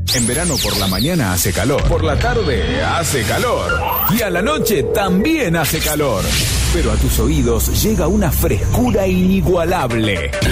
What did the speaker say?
En verano por la mañana hace calor, por la tarde hace calor y a la noche también hace calor. Pero a tus oídos llega una frescura inigualable.